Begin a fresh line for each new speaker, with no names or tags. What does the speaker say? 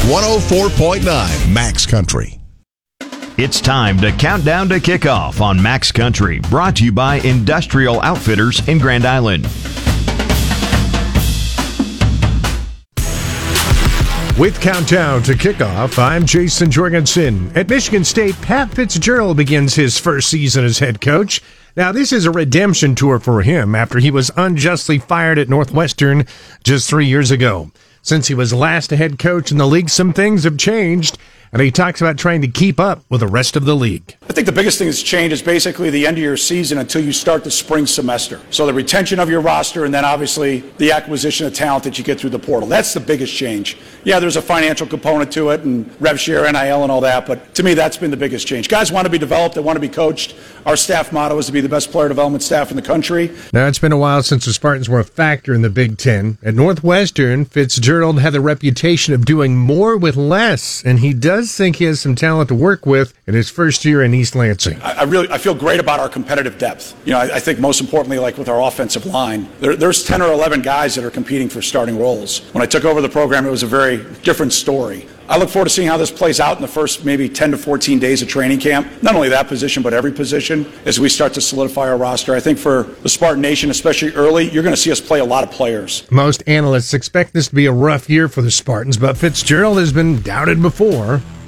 104.9 Max Country.
It's time to count down to kickoff on Max Country, brought to you by Industrial Outfitters in Grand Island.
With Countdown to Kickoff, I'm Jason Jorgensen. At Michigan State, Pat Fitzgerald begins his first season as head coach. Now, this is a redemption tour for him after he was unjustly fired at Northwestern just 3 years ago. Since he was last a head coach in the league, some things have changed, and he talks about trying to keep up with the rest of the league.
I think the biggest thing that's changed is basically the end of your season until you start the spring semester. So the retention of your roster and then obviously the acquisition of talent that you get through the portal. That's the biggest change. Yeah, there's a financial component to it and rev share, NIL and all that, but to me that's been the biggest change. Guys want to be developed, they want to be coached. Our staff motto is to be the best player development staff in the country.
Now, it's been a while since the Spartans were a factor in the Big Ten. At Northwestern, Fitzgerald had the reputation of doing more with less, and he does think he has some talent to work with in his first year in East Lansing.
I feel great about our competitive depth. You know, I think most importantly, like with our offensive line, there's 10 or 11 guys that are competing for starting roles. When I took over the program, it was a very different story. I look forward to seeing how this plays out in the first maybe 10 to 14 days of training camp. Not only that position, but every position as we start to solidify our roster. I think for the Spartan Nation, especially early, you're going to see us play a lot of players.
Most analysts expect this to be a rough year for the Spartans, but Fitzgerald has been doubted before.